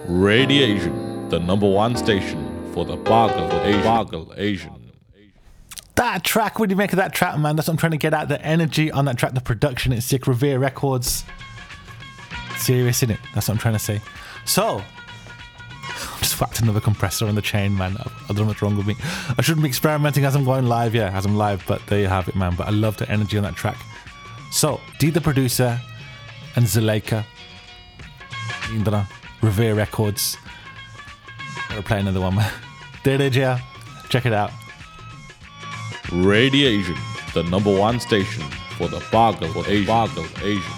Radiation, the number one station for the Boggle Asian. That track, what do you make of that track, man? That's what I'm trying to get at. The energy on that track, the production, it's sick. Revere Records. Serious, innit? That's what I'm trying to say. So, I just whacked another compressor on the chain, man. I don't know what's wrong with me. I shouldn't be experimenting as I'm going live, as I'm live, but there you have it, man. But I love the energy on that track. So, D the producer and Zuleika, Revere Records. Gotta play another one, man. There it is, yeah. Check it out. Radiation, the number one station for the Boggle Asian.